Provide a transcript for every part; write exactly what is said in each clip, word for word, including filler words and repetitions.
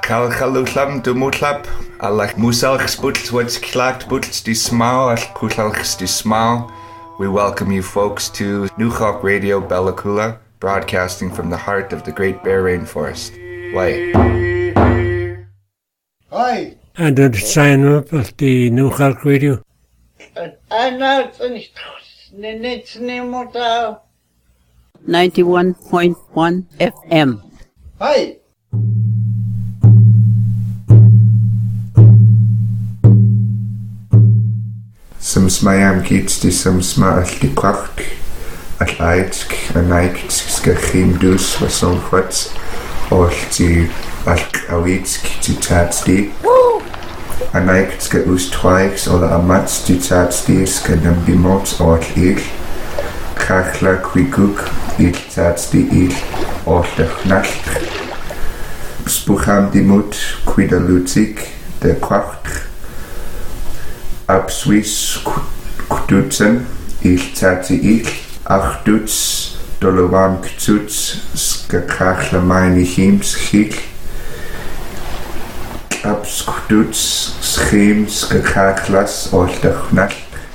Chalchalulam dumutlap, alach musalchs butts what's clacked butts di smile, al kuchalchs di smile. We welcome you folks to Nukhok Radio Bellacoola, broadcasting from the heart of the Great Bear Rainforest. Why? Hi. And the sign up of the Nukhok Radio. ninety-one point one F M. Hi. Some smayam kids di some sma al di kwacht, al aitsk, an aitsk ska chim dus was son chwats, ol ti al awitsk ti tats di. An aitsk ska us twaiks ol amats ti tats di ska nam di mots ol il. Kachla kwiguk il tats di il ol de chnalt. Spucham di mut kwida lutik de kwacht. Ab Swiss Ktutzen, il tati il, ach duts, dolowan ktuts, skakachla maini hims chil. Ab sktuts, schim skakachlas ol de chnalt.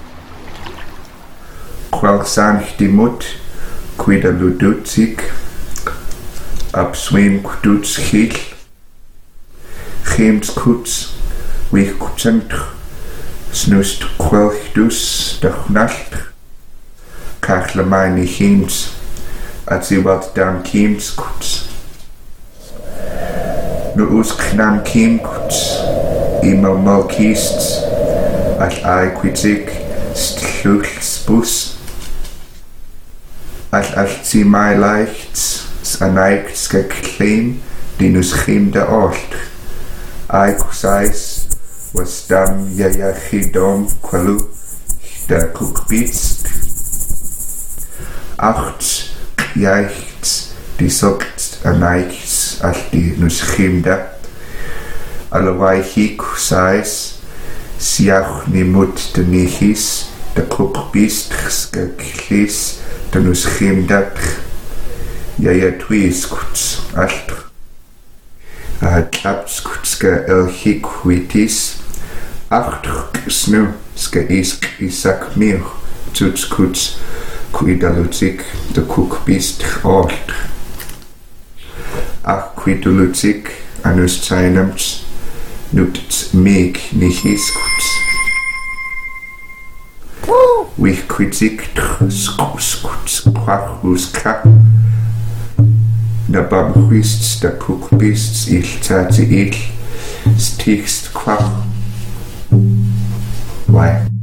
Kwalsanch di mut, kwida ludutsik, ab swim ktuts chil. Chims kuts, wich kutsentch. Snust kwelchdus de chnalt, kachla maini hims, at zi wat dam kims kuts. Nu us knam kim kuts, imal mal kists, at ai kwitik stluchs bus. At at zi mai leichts, sanaik ska klein, dinus chim de olt, ai kusais, was dam yaya chidom kwalu da kukbitst. Acht jaichts die sokt anaichts al die nuschimda. Alawai hik sais siach ni mut de nichis da kukbist ska klis da nuschimda. Yaya twis kuts alt. Klaps kutska el hik witis. Acht snu ska isk isak mir tuts kuts kuidalutik de kukbist alt. Ach kuidalutik anus tsainams nuts meg nichis kuts. Wich kwitik skus kuts kwach uska. Na bam huists da kukbists il tati il stichst kwach. Why?